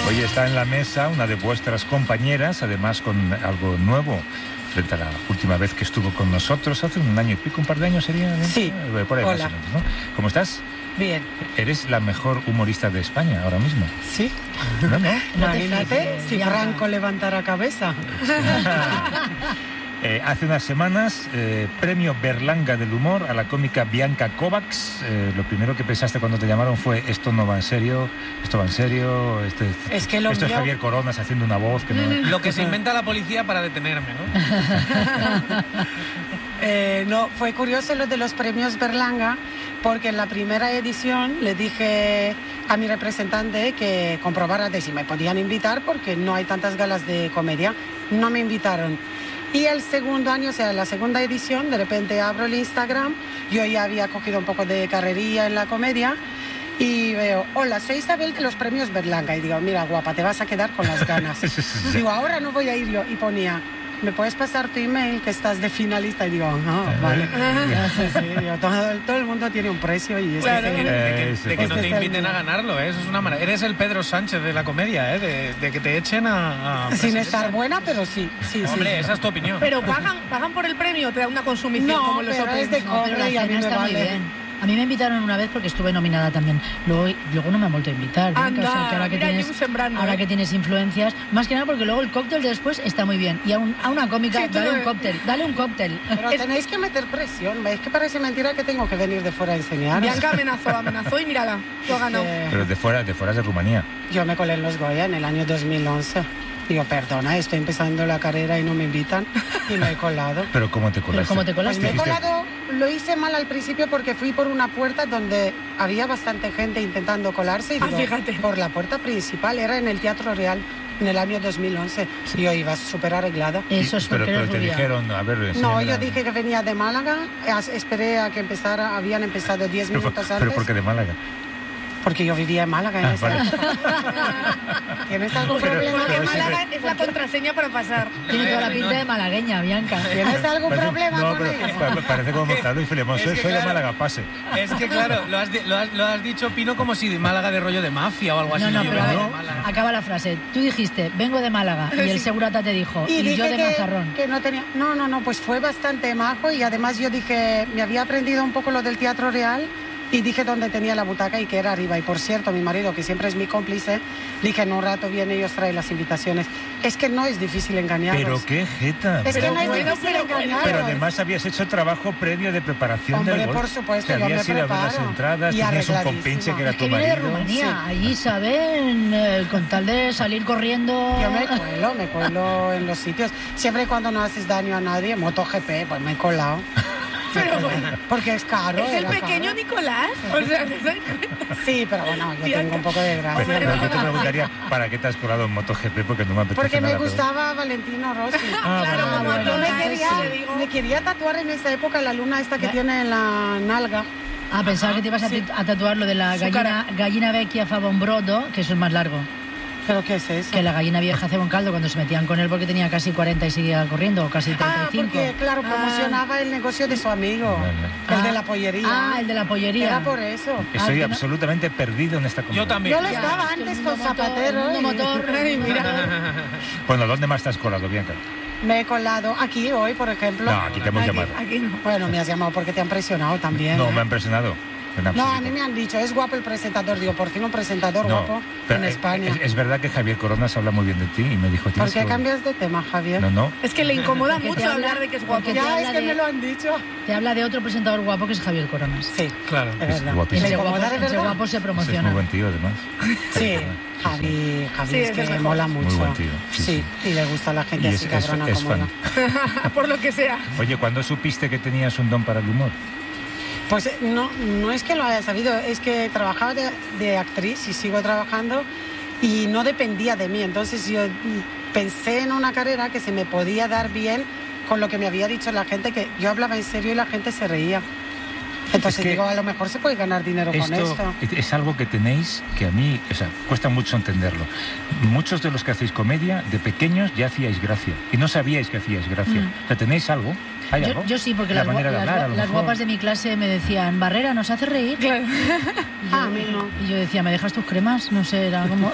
Hoy está en la mesa una de vuestras compañeras, además con algo nuevo frente a la última vez que estuvo con nosotros, hace un año y pico, un par de años sería. Sí. Por ahí Hola. más o menos, ¿no? ¿Cómo estás? Bien. Eres la mejor humorista de España ahora mismo. Sí. ¿No? Imagínate si Franco levantara cabeza. Hace unas semanas, premio Berlanga del humor a la cómica Bianca Kovacs. Lo primero que pensaste cuando te llamaron fue: esto no va en serio, esto va en serio, esto Es que lo es mío- Javier Coronas haciendo una voz que no... Lo que se inventa la policía para detenerme, ¿no? No, fue curioso lo de los premios Berlanga, porque en la primera edición le dije a mi representante que comprobara de si me podían invitar, porque no hay tantas galas de comedia. No me invitaron. Y el segundo año, o sea, la segunda edición, de repente abro el Instagram, yo ya había cogido un poco de carrería en la comedia, y veo: hola, soy Isabel de los premios Berlanga. Y digo: mira, guapa, te vas a quedar con las ganas. Digo: ahora no voy a ir yo. Y ponía: ¿me puedes pasar tu email que estás de finalista? Y digo: vale. Sí, digo, todo el mundo tiene un precio y Claro, de que no ese te es el inviten a ganarlo, ¿eh? Eso es una maravilla. Eres el Pedro Sánchez de la comedia, ¿eh? De que te echen a sin estar buena, pero sí. Hombre, sí. esa es tu opinión. Pero pagan por el premio o te da una consumición No, como los pero Open. es de No, pero la cobre y a mí cena me está muy vale. bien. A mí me invitaron una vez porque estuve nominada también. Luego no me han vuelto a invitar. ¿no? Anda, O sea, que mira, Jun sembrando, ahora ¿eh? que tienes influencias, más que nada porque luego el cóctel de después está muy bien. Y a una cómica, Sí, dale un cóctel. Pero tenéis que meter presión. ¿Veis que parece mentira que tengo que venir de fuera a enseñar? Bianca amenazó y mírala, tú has ganado. Pero de fuera de Rumanía. Yo me colé en los Goya en el año 2011. Digo: perdona, estoy empezando la carrera y no me invitan. Y me he colado. ¿Pero cómo te Pero colaste? ¿cómo te Pues colaste? me he Dijiste- colado, lo hice mal al principio porque fui por una puerta donde había bastante gente intentando colarse. Y Ah, digo, fíjate. por la puerta principal, era en el Teatro Real en el año 2011. Y yo iba súper arreglada. Eso es porque pero eres te rubia. dijeron, a ver... No, enséñame yo la- dije que venía de Málaga, esperé a que empezara, habían empezado 10 minutos Pero antes. ¿por qué de Málaga? Porque yo vivía en Málaga en Ah, esa vale. época. ¿Tienes algún Pero- problema Porque con Málaga eso? es la contraseña para pasar. Tiene toda la pinta de malagueña, Bianca. ¿Tienes algún Parece- problema no, con pero eso? parece como Montalvo y Filemón. Es Soy que de claro. Málaga, pase. Es que claro, lo has dicho, Pino, como si de Málaga de rollo de mafia o algo así. No, Yo pero a vengo ver, de Málaga. acaba la frase. Tú dijiste: vengo de Málaga. Y el segurata te dijo: y dije yo de que, Mazarrón. que no tenía... No, pues fue bastante majo y además yo dije, me había aprendido un poco lo del Teatro Real y dije dónde tenía la butaca y que era arriba. Y por cierto, mi marido, que siempre es mi cómplice, dije: en un rato viene y os trae las invitaciones. Es que no es difícil engañaros. Pero qué jeta. Es que Pero- no es bueno, difícil pero engañaros. Pero además habías hecho trabajo previo de preparación Hombre, del gol. por supuesto, Que yo habías me ido a ver las preparo. entradas, Y tenías un arregladísima. compinche que era Es tu que viene de marido. Rumanía. Allí saben, con tal de salir corriendo. Yo me cuelo en los sitios. Siempre y cuando no haces daño a nadie, MotoGP, pues me he colado. Pero bueno, Porque es caro. es el era pequeño caro. Nicolás. O sea, ¿te das cuenta? Sí, pero bueno, yo Bianca. tengo un poco de gracia. Pero yo te preguntaría, ¿para qué te has colado en MotoGP? Porque no me apetece Porque me nada, pero- gustaba Valentino Rossi. Claro, vale, como vale, a Yo todas, bueno, te digo. me quería tatuar en esa época la luna esta que Ya. tiene en la nalga. Ah, pensaba que te ibas a tatuar lo de la Su cara. gallina vecchia fa bon brodo, que eso es más largo. ¿Pero qué es eso? Que la gallina vieja hace un caldo cuando se metían con él porque tenía casi 40 y seguía corriendo, o casi 35. Porque, claro, promocionaba el negocio de su amigo, el de la pollería. Ah, el de la pollería. Era por eso. Estoy que no- absolutamente perdido en esta comunidad. Yo también. Yo lo Ya, estaba es que el antes mundo con motor, Zapatero. el mundo y- motor. Ay, mira. Bueno, ¿dónde más te has colado, Bianca? Me he colado aquí hoy, por ejemplo. No, aquí te hemos llamado. Aquí no. Bueno, me has llamado porque te han presionado también. No, ¿eh? me ha impresionado. En No, absoluto. a mí me han dicho, es guapo el presentador. Digo, por fin un presentador No, guapo pero, en España. Es verdad que Javier Coronas habla muy bien de ti y me dijo... ¿Por "Tienes qué que- cambias de tema, Javier? No. Es que le incomoda Porque te mucho habla- hablar de que es guapo. porque te Ya, habla es que de- me lo han dicho. Te habla de otro presentador guapo que es Javier Coronas. Sí, Claro. es verdad. guapísimo. ¿Me Entre incomoda guapos, de entre verdad? guapos se Es muy promociona. buen tío, además. Sí, Javi Sí, es es que el mejor. mola mucho. Muy buen tío, sí, Sí, y le gusta a la gente Y así es cabrona como fan. yo. Por lo que sea. Oye, ¿cuándo supiste que tenías un don para el humor? Pues no es que lo haya sabido, es que trabajaba de actriz y sigo trabajando y no dependía de mí. Entonces yo pensé en una carrera que se me podía dar bien con lo que me había dicho la gente, que yo hablaba en serio y la gente se reía. Entonces Es que digo, a lo mejor se puede ganar dinero con esto. Es algo que tenéis que a mí, o sea, cuesta mucho entenderlo. Muchos de los que hacéis comedia, de pequeños ya hacíais gracia y no sabíais que hacíais gracia. O sea, tenéis algo ¿Hay algo? Yo sí, porque La las, manera de hablar, a lo las mejor. guapas de mi clase me decían, Barrera, ¿nos hace reír? Claro. Y yo, A mí no. y yo decía, ¿me dejas tus cremas? No sé, era como...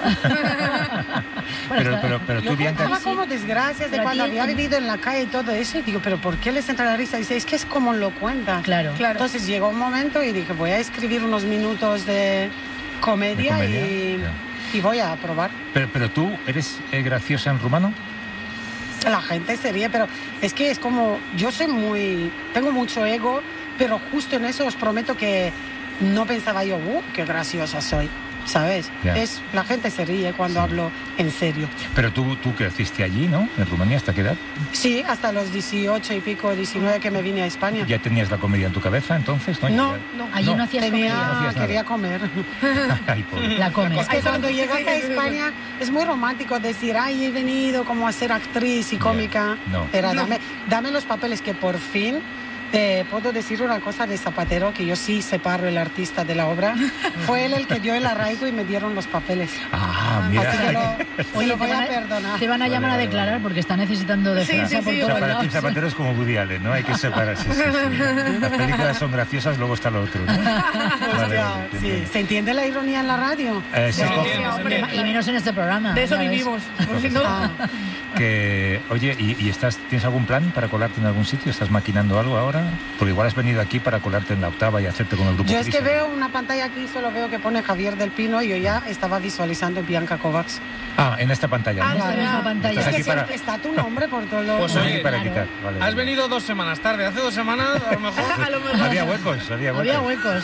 Bueno, Pero Yo tú, Bianca... contaba como desgracias de Pero cuando aquí había en- vivido en la calle y todo eso. Y digo, ¿pero por qué les entra la risa? Y dice, es que es como lo cuenta. Claro. Claro. Entonces llegó un momento y dije, voy a escribir unos minutos de comedia, ¿De comedia? y voy a probar. Pero tú eres graciosa en rumano. La gente se ríe, pero es que es como, yo tengo mucho ego, pero justo en eso os prometo que no pensaba yo, qué graciosa soy, ¿sabes? Ya. La gente se ríe cuando hablo en serio. Pero tú creciste allí, ¿no? En Rumanía, ¿hasta qué edad? Sí, hasta los 18 y pico, 19 que me vine a España. ¿Ya tenías la comedia en tu cabeza entonces? No, Ya- no. Allí no hacías comedia. No hacías nada. Quería comer. Ay, pobre. La comes. Es que cuando llegas a España es muy romántico decir, ay, he venido como a ser actriz y cómica. No. Pero dame los papeles, que por fin puedo decir una cosa de Zapatero, que yo sí separo el artista de la obra. Fue él el que dio el arraigo y me dieron los papeles. Ah, mira. Así que se Oye, lo voy a perdonar. te van a llamar Vale, a declarar vale. porque está necesitando defensa Sí, por sí, O sea, todos para ti lados. Zapatero es como Woody Allen, ¿no? Hay que separar. Sí, sí, sí. Las películas son graciosas, luego está lo otro, ¿no? Vale, Hostia, vale, te sí. entiendo. ¿Se entiende la ironía en la radio? Sí, Se ojo, entiende, se hombre, entiende. Y menos en este programa. De eso ¿sabes? vivimos. Por si no. Ah, que, oye, ¿y tienes algún plan para colarte en algún sitio? ¿Estás maquinando algo ahora? Porque igual has venido aquí para colarte en la Octava y hacerte con el grupo yo es que Prisa. veo una pantalla aquí, solo veo que pone Javier del Pino y yo ya estaba visualizando Bianca Kovacs. Ah, en esta pantalla, En ¿no? esta Claro. misma pantalla. Estás Es que aquí para- siempre está tu nombre por todos los... Pues Estás oye, aquí para claro. quitar. Vale, Has vale. venido 2 semanas tarde. Hace 2 semanas, a lo mejor. A lo mejor. Había huecos, había huecos. Había huecos.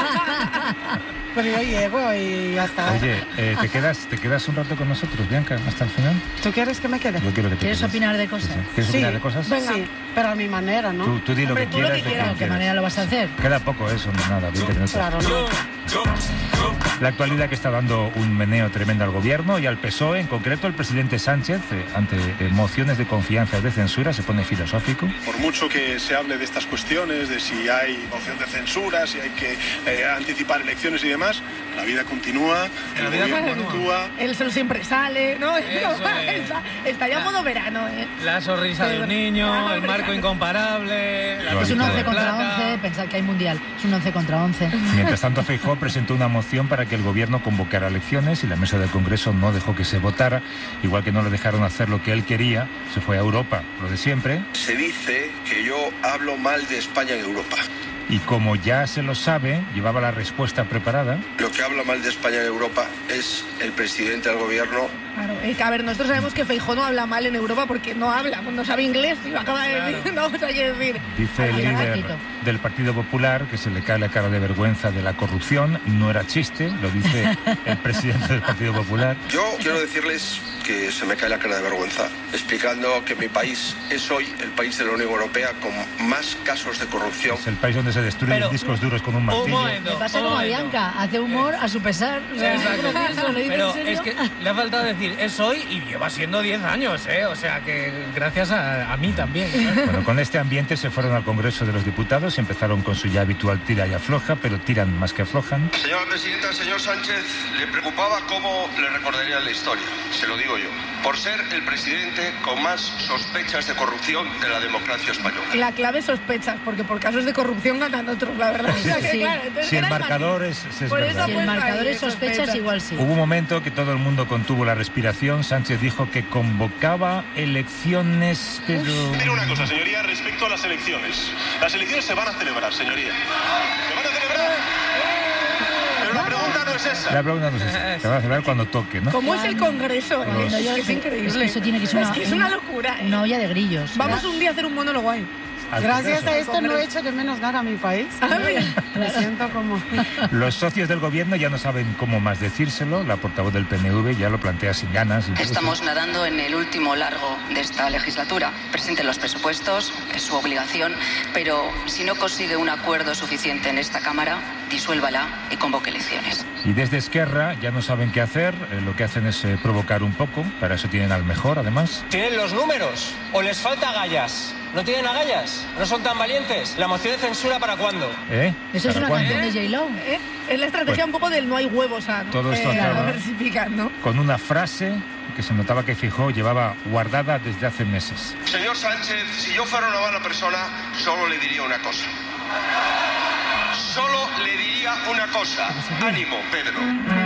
Pero yo llego y ya está. Oye, ¿te quedas un rato con nosotros, Bianca, hasta el final? ¿Tú quieres que me quede? Yo quiero que te ¿Quieres quedes. opinar de cosas? Sí, sí. ¿Quieres opinar de cosas? Venga. Sí, pero a mi manera, ¿no? Tú di lo Hombre, que tú lo quieras. que de quieras. ¿De qué quieras. manera lo vas a hacer? Queda poco eso, no nada, 20 minutos. Claro, no. La actualidad que está dando un meneo tremendo al gobierno y al PSOE, en concreto el presidente Sánchez, ante mociones de confianza de censura, se pone filosófico. Por mucho que se hable de estas cuestiones, de si hay moción de censura, si hay que anticipar elecciones y demás, la vida continúa, el La vida gobierno continúa. actúa. El sol siempre sale, ¿no? Eso es. Está ya modo verano, ¿eh? La sonrisa de un niño, el marco incomparable. La Es un Lo 11 de contra plata. 11, pensad que hay mundial. Es un 11 contra 11. Mientras tanto, Feijóo presentó una moción para que el gobierno convocara elecciones y la mesa del Congreso no dejó que se votara, igual que no le dejaron hacer lo que él quería, se fue a Europa, lo de siempre, Se dice que yo hablo mal de España en Europa. y como ya se lo sabe, llevaba la respuesta preparada. Lo que habla mal de España en Europa es el presidente del gobierno. Claro, que a ver, nosotros sabemos que Feijóo no habla mal en Europa porque no habla, no sabe inglés y lo acaba de decir, no, o sea, hay que decir. Dice el Ay, líder ratito. del Partido Popular que se le cae la cara de vergüenza de la corrupción. No era chiste, lo dice el presidente del Partido Popular. Yo quiero decirles que se me cae la cara de vergüenza explicando que mi país es hoy el país de la Unión Europea con más casos de corrupción. Es el país donde se destruyen Pero- discos duros con un Un martillo. momento. Le pasa un como a momento. Bianca, hace humor a su pesar. O sea, Exacto. es gracioso, ¿lo dice Pero en serio? es que le ha faltado decir, es hoy y lleva siendo 10 años, ¿eh? O sea que gracias a mí también. ¿eh? Bueno, con este ambiente se fueron al Congreso de los Diputados y empezaron con su ya habitual tira y afloja, pero tiran más que aflojan. Señora presidenta, al señor Sánchez le preocupaba cómo le recordaría en la historia. Se lo digo yo. Por ser el presidente con más sospechas de corrupción de la democracia española. La clave sospechas, porque por casos de corrupción ganan otros, la verdad. O sea, que, Sí. claro, entonces Si el era marcador fácil. es Por verdad. eso, Si el pues, marcador ahí, es sospechas, sospecha. igual sí. Hubo un momento que todo el mundo contuvo la respiración. Sánchez dijo que convocaba elecciones, pero... Mira una cosa, señoría, respecto a las elecciones. Las elecciones se van a celebrar, señoría. ¿Se van a celebrar? Pero la pregunta no es esa. La pregunta no es esa. Se va a celebrar cuando toque, ¿no? ¿Cómo es el Congreso? Cuando yo- Es increíble. es que eso tiene que ser Es que es una locura. ¿eh? Una olla de grillos. Vamos un día a hacer un monólogo ahí. Al Gracias Congreso. a esto no he hecho de menos nada a mi país. Ah, mira. Me siento como... Los socios del gobierno ya no saben cómo más decírselo. La portavoz del PNV ya lo plantea sin ganas. incluso. Estamos nadando en el último largo de esta legislatura. Presenten los presupuestos, es su obligación, pero si no consigue un acuerdo suficiente en esta Cámara, disuélvala y convoque elecciones. Y desde Esquerra ya no saben qué hacer, lo que hacen es provocar un poco, para eso tienen al mejor además. ¿Tienen los números o les falta agallas? ¿No tienen agallas? ¿No son tan valientes? ¿La moción de censura para cuándo? Eso es una canción de J-Lo. Es la estrategia un poco del no hay huevos, todo esto acaba a ver si pican, ¿no? con una frase que se notaba que Feijóo llevaba guardada desde hace meses. Señor Sánchez, si yo fuera una mala persona, solo le diría una cosa. Solo le diría una cosa. Ánimo, Pedro.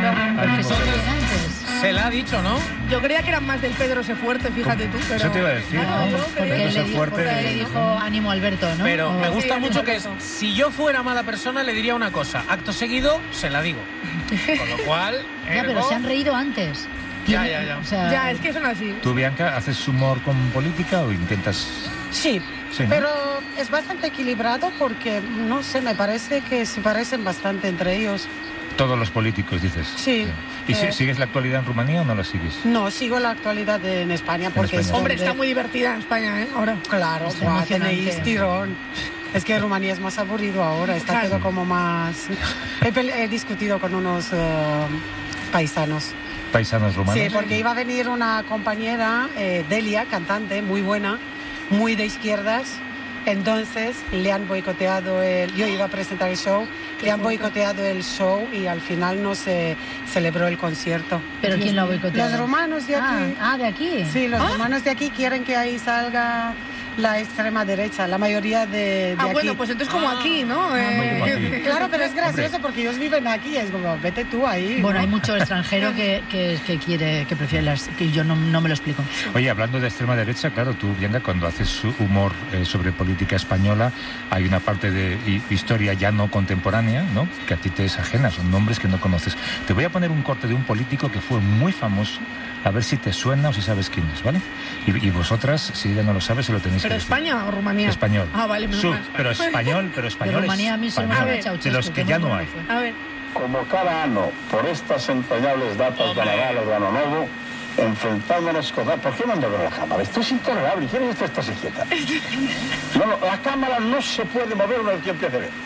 Se la ha dicho, ¿no? Yo creía que eran más del Pedro se fuerte, fíjate tú. Pero... Eso te iba a decir, ¿no? Porque le dijo ánimo Alberto, ¿no? Pero me gusta mucho que si yo fuera mala persona le diría una cosa. Acto seguido, se la digo. Con lo cual... Ya, pero se han reído antes. Ya. O sea, ya, es que son así. ¿Tú, Bianca, haces humor con política o intentas...? Sí, ¿no? pero es bastante equilibrado porque, no sé, me parece que se parecen bastante entre ellos. Todos los políticos, dices. Sí. ¿Y sigues la actualidad en Rumanía o no la sigues? No, sigo la actualidad en España porque España. Hombre, está muy divertida en España, Ahora. Claro, tenéis tirón. Es que Rumanía es más aburrido ahora, está todo como más... He discutido con unos paisanos Rumanos. Sí, porque iba a venir una compañera, Delia, cantante, muy buena, muy de izquierdas. Entonces le han boicoteado yo iba a presentar el show, le han boicoteado el show y al final no se celebró el concierto. ¿Pero quién lo ha boicoteado? Los rumanos de aquí. ¿de aquí? Sí, los rumanos de aquí quieren que ahí salga la extrema derecha, la mayoría de aquí. Bueno, pues entonces como aquí, ¿no? Claro, pero es gracioso porque ellos viven aquí, es como, vete tú ahí. Bueno, ¿no? hay mucho extranjero que prefiere que yo no me lo explico. Oye, hablando de extrema derecha, claro, tú, Bianca, cuando haces humor sobre política española, hay una parte de historia ya no contemporánea, ¿no?, que a ti te es ajena, son nombres que no conoces. Te voy a poner un corte de un político que fue muy famoso, a ver si te suena o si sabes quién es, ¿vale? Y vosotras, si ella no lo sabe, se lo tenéis ¿Pero que decir. España o Rumanía? Español. Vale, menos mal. Pero español De Rumanía a mí se me ha echado de los que ya no hay. A ver. Como cada ano, por estas entrañables datas de Nadal o de Ano Novo, enfrentándonos con... ¿Por qué no ando con la cámara? Esto es intolerable. ¿Quién es esta quieta? No, la cámara no se puede mover una vez que empiece a ver.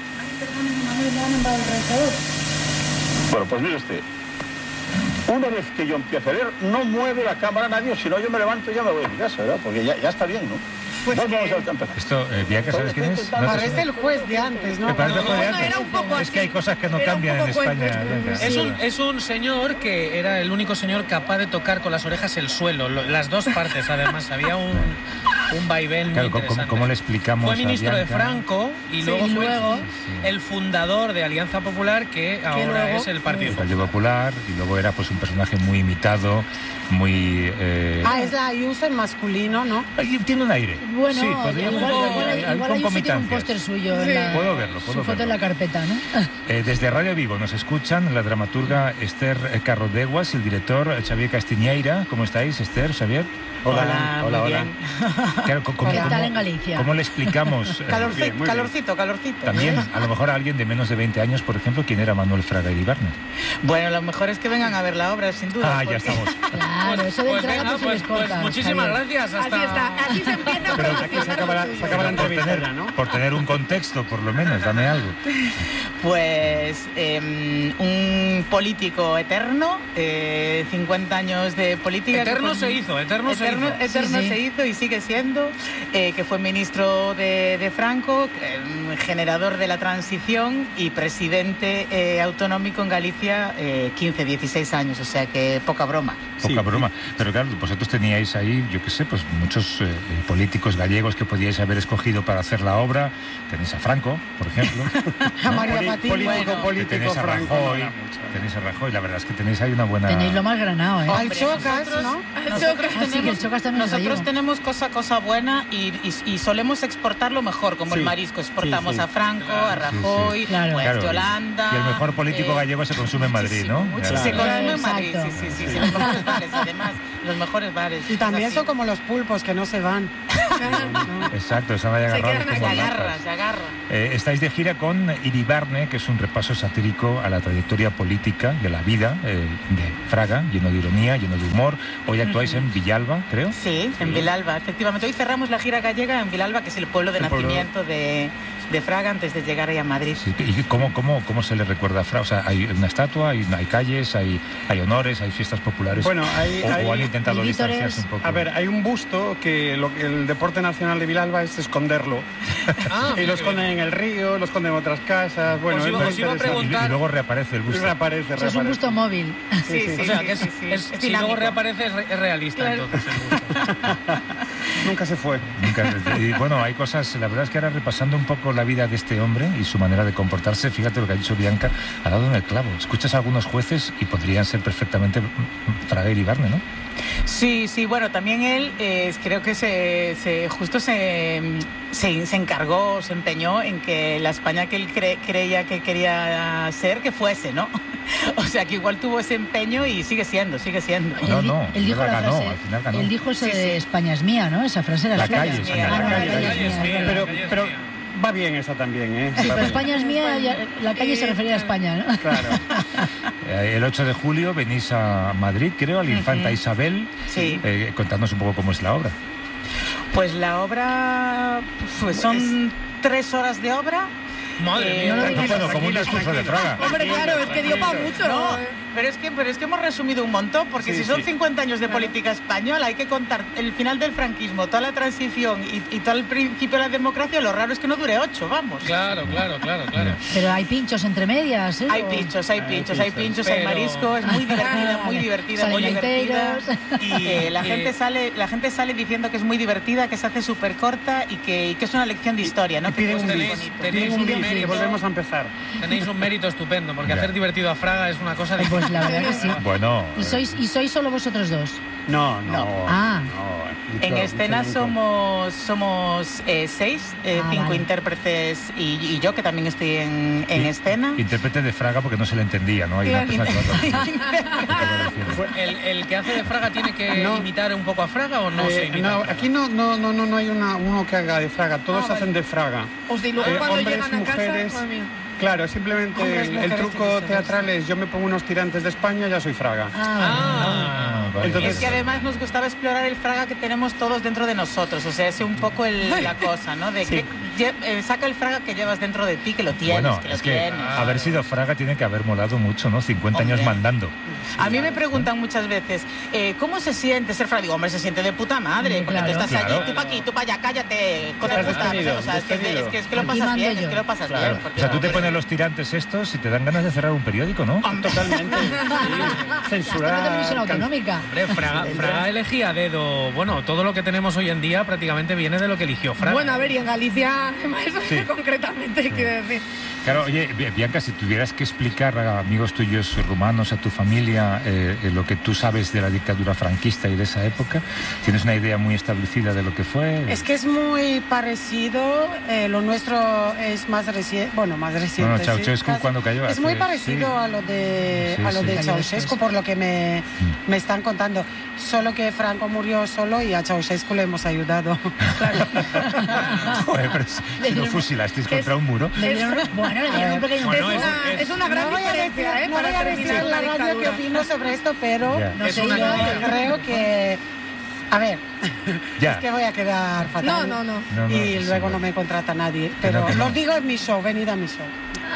Bueno, pues mire usted. Una vez que yo empiezo a ver, no mueve la cámara nadie, si no yo me levanto y ya me voy a mi casa, ¿verdad? Porque ya está bien, ¿no? Pues esto, Bianca, ¿sabes quién es? Parece el juez de antes, ¿no? Me parece el juez de antes. Era un poco es que hay cosas que no cambian en España, Bianca. Es un señor que era el único señor capaz de tocar con las orejas el suelo, las dos partes además, había un vaivén muy interesante. ¿Cómo le explicamos? Fue ministro de Bianca? Franco y luego el fundador de Alianza Popular, que ahora es el Partido Popular, y luego era pues un personaje muy imitado, muy... es la Ayuso en masculino, ¿no? Tiene un aire. Bueno, sí, igual Ayuso tiene un póster suyo. Puedo verlo. Su foto en la carpeta, ¿no? Desde Radio Vigo nos escuchan la dramaturga Esther Carrodeguas y el director Xavier Castiñeira. ¿Cómo estáis, Esther, Xavier? Hola. Claro, ¿Qué tal en Galicia? ¿Cómo le explicamos? Calorcito. También, a lo mejor a alguien de menos de 20 años, por ejemplo, ¿quién era Manuel Fraga Iribarne? Bueno, lo mejor es que vengan a ver la obra, sin duda. Ya estamos. Claro, eso de entrada pues muchísimas gracias. Así está, así se empieza. Pero aquí se acaba la entrevista, ¿no? Por tener un contexto, por lo menos, dame algo. Pues un político eterno, 50 años de política. Eterno se hizo. Se hizo y sigue siendo, que fue ministro de Franco, generador de la transición y presidente autonómico en Galicia 16 años, o sea que poca broma. Poca broma. Pero claro, vosotros teníais ahí, yo qué sé, pues muchos políticos gallegos que podíais haber escogido para hacer la obra. Tenéis a Franco, por ejemplo. A María Patín. Político, tenéis a Rajoy. La verdad es que tenéis ahí una buena... Tenéis lo más granado, ¿eh? Al Chocas, ¿no? Nosotros tenemos cosa buena y solemos exportar lo mejor, como el marisco. Exportamos a Franco, a Rajoy, pues Yolanda. Y el mejor político gallego se consume en Madrid, ¿no? Se consume en Madrid, sí. Los mejores bares, además. los mejores bares. Y también son como los pulpos que no se van. Exacto, están ahí agarrados. Se agarra. Estáis de gira con Iribarne, que es un repaso satírico a la trayectoria política y a la vida de Fraga, lleno de ironía, lleno de humor. Hoy actuáis en Villalba, creo. Sí, en Villalba, efectivamente. Hoy cerramos la gira gallega en Villalba, que es el pueblo de nacimiento de Fraga antes de llegar ahí a Madrid. Sí. ¿Y cómo se le recuerda a Fraga? O sea, ¿hay una estatua, hay calles, hay honores, hay fiestas populares? Bueno, ¿O han intentado distanciarse un poco? A ver, hay un busto que el deporte nacional de Villalba es esconderlo. Y lo esconden en el río, lo esconden en otras casas. Bueno, os iba a preguntar... Y luego reaparece el busto. Reaparece. Es un busto móvil. Sí. O sea, que si luego reaparece es realista, claro. Entonces el busto. Nunca se fue. Y bueno, hay cosas... La verdad es que ahora repasando un poco la vida de este hombre y su manera de comportarse, fíjate lo que ha dicho Bianca, ha dado en el clavo. Escuchas a algunos jueces y podrían ser perfectamente Fraga y Iribarne, ¿no? Sí, bueno, también él creo que se encargó, se empeñó en que la España que él creía que quería ser, que fuese, ¿no? O sea, que igual tuvo ese empeño y sigue siendo. Él dijo la frase, al final ganó. Él dijo eso de España es mía, ¿no? Esa frase era la calle es mía. Pero va bien esa también, ¿eh? Sí, pero España es mía, la calle se refería a España, ¿no? Claro. El 8 de julio venís a Madrid, creo, a la Infanta Isabel. Sí. Contadnos un poco cómo es la obra. Pues la obra son 3 horas de obra. Madre mía, bueno, como un discurso de Fraga. Hombre, claro, es que dio para mucho. No, pero es que hemos resumido un montón, porque si son 50 años de política española, hay que contar el final del franquismo, toda la transición y todo el principio de la democracia. Lo raro es que no dure 8, vamos. Claro. Pero hay pinchos entre medias, ¿eh? Hay pinchos, hay marisco, es muy divertida, muy divertida. Y la gente sale diciendo que es muy divertida, que se hace súper corta y que es una lección de historia, ¿no? Tenéis un mérito. Que volvemos a empezar. Tenéis un mérito estupendo, porque hacer divertido a Fraga es una cosa de... Pues la verdad que sí. Bueno. ¿Y sois solo vosotros dos? No. En escena somos 6, 5 intérpretes y yo, que también estoy en escena. Intérprete de Fraga porque no se le entendía, ¿no? Hay una persona que ¿El que hace de Fraga tiene que imitar un poco a Fraga o no se imita? No, aquí no hay uno que haga de Fraga, todos hacen de Fraga. O si luego cuando hombres, llegan a mujeres, casa... Claro, simplemente el truco teatral es yo me pongo unos tirantes de España, ya soy Fraga. vale. Entonces, es que además nos gustaba explorar el Fraga que tenemos todos dentro de nosotros, o sea, es un poco la cosa, ¿no? De que saca el Fraga que llevas dentro de ti, que lo tienes, bueno, que lo es que tienes. Haber sido Fraga tiene que haber molado mucho, ¿no? 50 años mandando. A mí me preguntan muchas veces, ¿cómo se siente ser Fraga? Digo, hombre, se siente de puta madre, porque tú estás allí, tú para aquí, tú para allá, cállate, con el puta, o sea, es que lo pasas bien, es que lo pasas bien. O sea, tú te pones los tirantes estos y te dan ganas de cerrar un periódico, ¿no? Totalmente. Censurar. televisión autonómica. Hombre, Fraga elegía a dedo. Bueno, todo lo que tenemos hoy en día prácticamente viene de lo que eligió Fraga. Bueno, a ver, y en Galicia, concretamente, quiero decir. Claro, oye, Bianca, si tuvieras que explicar a amigos tuyos rumanos, a tu familia, lo que tú sabes de la dictadura franquista y de esa época, ¿tienes una idea muy establecida de lo que fue? Es que es muy parecido, lo nuestro es más reciente, más reciente. Bueno, Ceausescu cuando cayó. Es muy parecido a lo de Ceausescu, por lo que me están contando. Solo que Franco murió solo y a Ceausescu le hemos ayudado. Claro. Joder, pero si lo fusilasteis contra un muro. Bueno, le dieron un pequeño... Es una gran diferencia, no voy a decir la radio que opino sobre esto, pero creo que... A ver, es que voy a quedar fatal. No. Y luego no me contrata nadie. Pero lo digo en mi show, venid a mi show.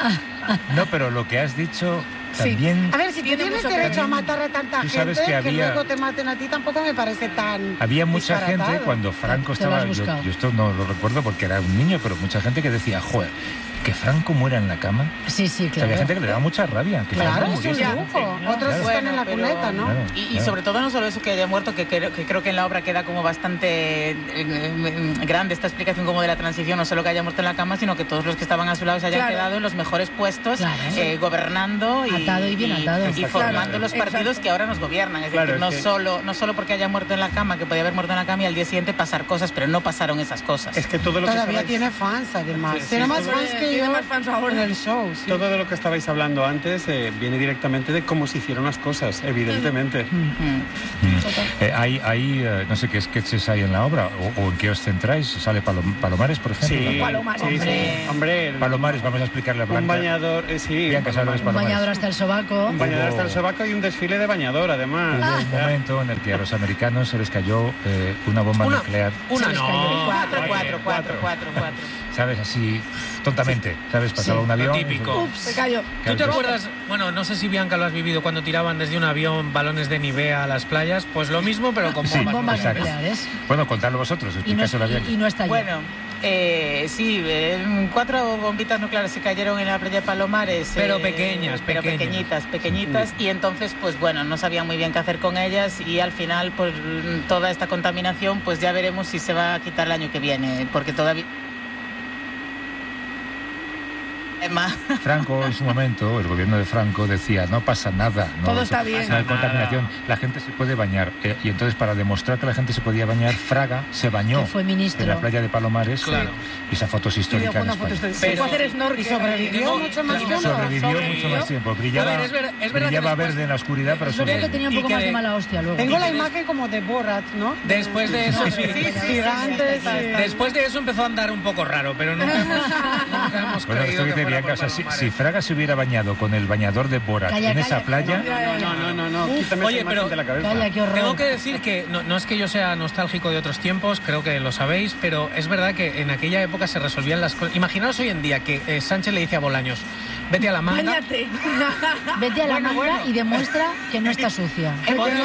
No, pero lo que has dicho... También, a ver, si tú tienes derecho a matar a tanta gente, que luego te maten a ti, tampoco me parece tan había mucha disparatado. gente cuando Franco estaba... Yo esto no lo recuerdo porque era un niño, pero mucha gente que decía, joder, que Franco muera en la cama. Sí, claro. O sea, había gente que le daba mucha rabia. Que claro, Franco es un lujo. Otros están en la cuneta, ¿no? Y sobre todo no solo eso que haya muerto, que creo que en la obra queda como bastante grande esta explicación como de la transición, no solo que haya muerto en la cama, sino que todos los que estaban a su lado se hayan quedado en los mejores puestos, gobernando atado y bien atado. Y formando los partidos que ahora nos gobiernan. Es decir, no solo porque haya muerto en la cama, que podía haber muerto en la cama y al día siguiente pasar cosas, pero no pasaron esas cosas. Es que todo lo todavía tiene fans, además. Tiene más fans que yo más fans ahora en el show. Sí. Todo de lo que estabais hablando antes viene directamente de cómo se hicieron las cosas, evidentemente. Hay no sé qué sketches hay en la obra, o en qué os centráis. ¿Sale Palomares, por ejemplo? Sí, Palomares. Hombre, Palomares, vamos a explicarle a Blanca. un bañador, sí. Bianca, ¿sabes Un bañador hasta el sobaco. Un bañador hasta el sobaco y un desfile de bañador, además. Hubo un momento en el que a los americanos se les cayó una bomba nuclear. Cuatro. ¿Sabes? Así, tontamente. ¿Sabes? Pasaba un avión. Típico. Se cayó. ¿Tú te acuerdas? Bueno, no sé si Bianca lo has vivido cuando tiraban desde un avión balones de Nivea a las playas. Pues lo mismo, pero con bombas nucleares. Bueno, contadlo vosotros, explicáselo a Bianca. Y no está allí. Bueno, sí, 4 bombitas nucleares se cayeron en la playa de Palomares. Pero pequeñas. Pequeñitas. Y entonces, pues bueno, no sabían muy bien qué hacer con ellas y al final, pues toda esta contaminación, pues ya veremos si se va a quitar el año que viene, porque todavía... Franco, en su momento, el gobierno de Franco decía, no pasa nada. Todo está bien. No hay contaminación, la gente se puede bañar. Y entonces, para demostrar que la gente se podía bañar, Fraga se bañó que fue ministro en la playa de Palomares. Claro. Y esas fotos históricas en España. Pero hacer snorkel. Y sobrevivió mucho más tiempo. Sobrevivió mucho más tiempo. Brillaba verde en la oscuridad, pero creo que tenía un poco más de mala hostia luego. Tengo la imagen como de Borat, ¿no? Después de eso, gigantes. Después de eso empezó a andar un poco raro, pero nunca hemos bueno, creído esto que Bianca, o sea, si Fraga se hubiera bañado con el bañador de Borat en esa playa... No, quítame esa imagen de la cabeza. Tengo que decir que no es que yo sea nostálgico de otros tiempos, creo que lo sabéis, pero es verdad que en aquella época se resolvían las cosas. Imaginaos hoy en día que Sánchez le dice a Bolaños, vete a la manga. Báñate. Vete a la manga y demuestra que no está sucia.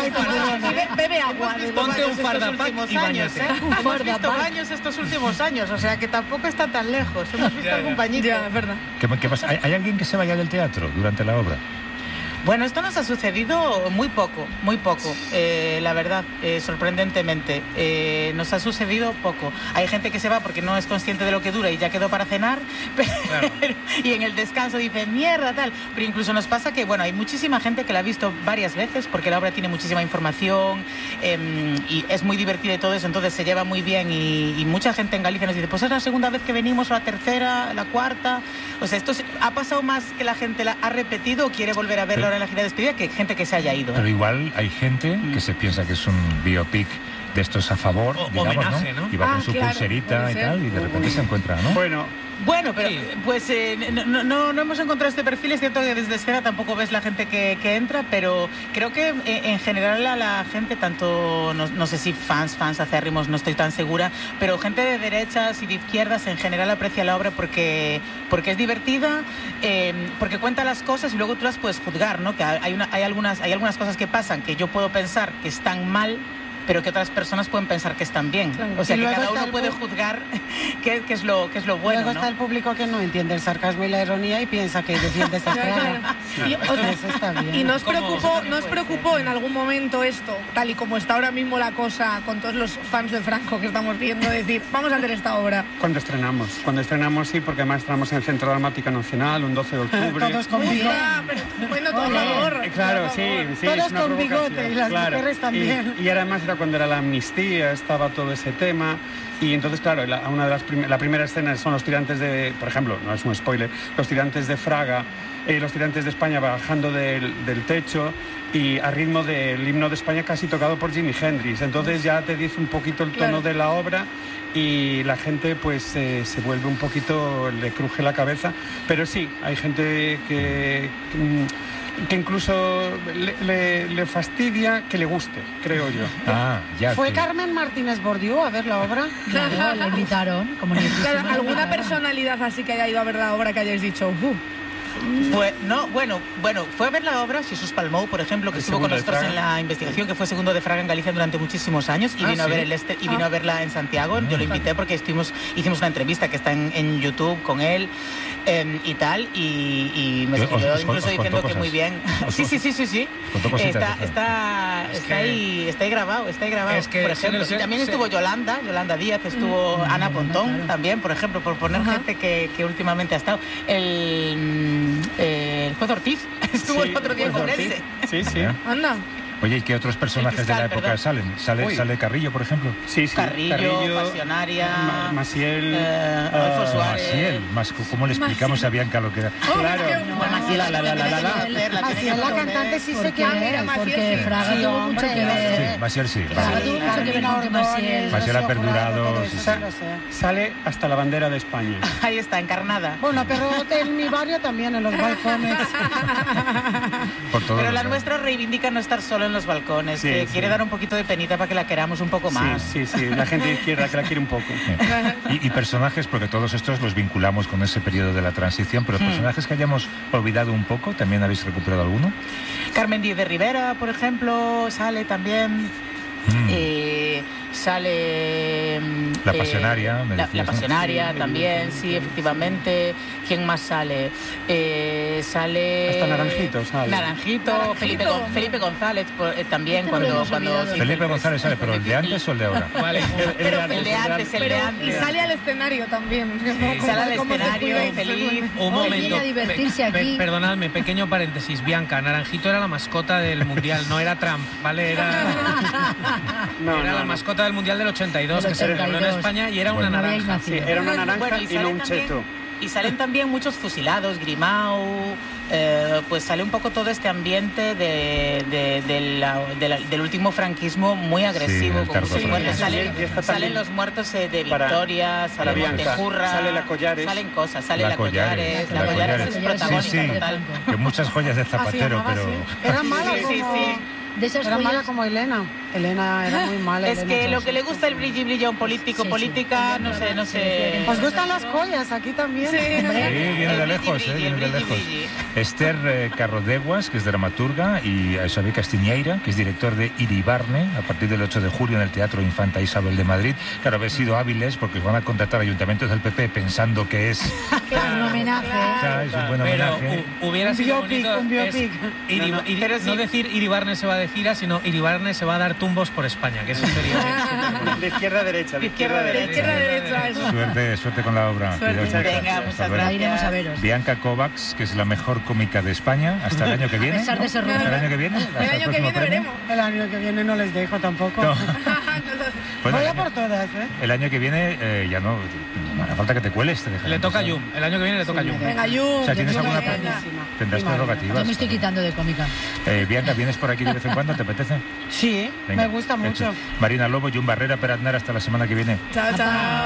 Bebe agua. Ponte un fardapac y bañate. Hemos visto baños estos últimos años, o sea que tampoco está tan lejos. Hemos visto algún bañito. Ya, es verdad. ¿Qué pasa? ¿Hay alguien que se vaya del teatro durante la obra? Bueno, esto nos ha sucedido muy poco, la verdad, sorprendentemente. Nos ha sucedido poco. Hay gente que se va porque no es consciente de lo que dura y ya quedó para cenar, y en el descanso dice, mierda, tal. Pero incluso nos pasa que, bueno, hay muchísima gente que la ha visto varias veces porque la obra tiene muchísima información y es muy divertida y todo eso, entonces se lleva muy bien y mucha gente en Galicia nos dice, pues es la segunda vez que venimos, o la tercera, la cuarta. O sea, esto ha pasado más que la gente la ha repetido o quiere volver a verla ahora en la gira de despedida que gente que se haya ido. Pero igual hay gente que se piensa que es un biopic de estos a favor, digamos, homenaje, ¿no? Y va con su pulserita y tal, y de repente se encuentra, ¿no? Bueno, pero pues no hemos encontrado este perfil. Es cierto que desde escena tampoco ves la gente que entra, pero creo que en general a la gente, tanto, no sé si fans acérrimos, no estoy tan segura, pero gente de derechas y de izquierdas en general aprecia la obra porque es divertida, porque cuenta las cosas y luego tú las puedes juzgar, ¿no? Que hay algunas cosas que pasan que yo puedo pensar que están mal, pero que otras personas pueden pensar que están bien. Claro. O sea, que cada uno puede juzgar qué es lo bueno. Luego está el público que no entiende el sarcasmo y la ironía y piensa que defiende esta Fraga. Eso está bien. ¿Y nos preocupó en algún momento esto, tal y como está ahora mismo la cosa, con todos los fans de Franco que estamos viendo, decir, vamos a hacer esta obra? Cuando estrenamos sí, porque además estrenamos en el Centro Dramático Nacional un 12 de octubre. Todos con bigote. Bueno, por favor. Claro, sí. Todos con bigote y las mujeres también. Y además era cuando era la amnistía, estaba todo ese tema. Y entonces, claro, la primera escena son los tirantes de, por ejemplo, no es un spoiler, los tirantes de Fraga, los tirantes de España bajando del techo y a ritmo del himno de España casi tocado por Jimi Hendrix. Entonces ya te dice un poquito el tono de la obra y la gente pues se vuelve un poquito, le cruje la cabeza. Pero sí, hay gente que incluso le fastidia que le guste, creo yo. ¿Fue Carmen Martínez Bordiú a ver la obra? Claro, la invitaron. Claro, ¿alguna personalidad así que haya ido a ver la obra que hayáis dicho? Pues no, bueno, fue a ver la obra Jesús Palmou, por ejemplo, que estuvo con nosotros en la investigación, que fue segundo de Fraga en Galicia durante muchísimos años y vino a ver vino a verla en Santiago. Yo lo invité porque hicimos una entrevista que está en YouTube con él y tal, y me escribió incluso diciendo que muy bien. Sí. Está ahí grabado. Es que, por ejemplo, también estuvo Yolanda Díaz, estuvo Ana Pontón también, por ejemplo, por poner gente que últimamente ha estado. El juez Ortiz estuvo el otro día en Ourense. Sí. Anda. Oye, ¿y qué otros personajes de la época salen? ¿Sale Carrillo, por ejemplo? Sí. Carrillo, Pasionaria, Maciel, Adolfo Suárez. ¿Cómo le explicamos a Bianca lo que era? Claro. Maciel, la cantante, sí sé quién era. Porque Fraga tuvo mucho que ver. Maciel sí. Claro, tuvo mucho que ver con Maciel. Maciel ha perdurado. Sale hasta la bandera de España. Ahí está, encarnada. Bueno, pero en mi barrio también, en los balcones. Pero la nuestra reivindica no estar solo en los balcones, Sí, que sí. quiere dar un poquito de penita para que la queramos un poco más. Sí, la gente de izquierda que la quiere un poco. Y personajes, porque todos estos los vinculamos con ese periodo de la transición, pero personajes que hayamos olvidado un poco, ¿también habéis recuperado alguno? Carmen Díez de Rivera, por ejemplo, sale también. Sale La Pasionaria, me la decías, ¿no? Pasionaria también, sí, efectivamente. ¿Quién más sale? Sale Hasta Naranjito sale. Naranjito. Felipe González también cuando Felipe González sale, pero ¿el de antes o el de ahora? Vale. el de antes. Y sale al escenario también. Sale al escenario feliz. Un momento. viene a divertirse aquí. Perdonadme, pequeño paréntesis. Bianca, Naranjito era la mascota del Mundial, no era Trump, ¿vale? Era la mascota del Mundial del 82, que se celebró en España y era una naranja. Sí, era una naranja y no un cheto. Y salen también muchos fusilados, Grimau, pues sale un poco todo este ambiente del último franquismo muy agresivo. Sí, como sí. Salen los muertos de Victoria, sale Montejurra, sale la Collares. Salen cosas, sale la Collares. La Collares es protagonista total. Que muchas joyas de Zapatero, pero... Era mala De esas era mala como Elena. Elena era muy mala. Es que lo que le gusta el brillo a un político, política, no sé. Os gustan las joyas aquí también. Sí, viene de lejos, viene de lejos. Esther Carrodeguas, que es dramaturga, y Xavier Castiñeira, que es director de Iribarne, a partir del 8 de julio en el Teatro Infanta Isabel de Madrid. Claro, habéis sido hábiles porque os van a contratar ayuntamientos del PP pensando que es... Claro, un homenaje. Es un buen homenaje. Pero hubiera sido bonito no decir Iribarne se va de gira, sino Iribarne se va a dar tumbos por España, que eso sería... De izquierda a derecha. De izquierda a derecha. Suerte con la obra. Venga, muchas gracias. Iremos a veros. Bianca Kovacs, que es la mejor cómica de España, hasta el año que viene. A pesar de ser ¿no? rubia. ¿El año que viene? El año que viene veremos. El año que viene no les dejo tampoco. No. Bueno, Voy a por todas, ¿eh? El año que viene ya no hará falta que te cueles. Le toca a Yum. El año que viene le toca a Yum. Venga, Yum. O sea, ¿tienes alguna venga. Tendrás prerrogativas. Yo me estoy quitando de cómica. Bianca, ¿vienes por aquí de vez en cuando? ¿Te apetece? Sí, Venga, me gusta mucho. Marina Lobo, Yum Barrera, per Aznar, hasta la semana que viene. Chao, chao.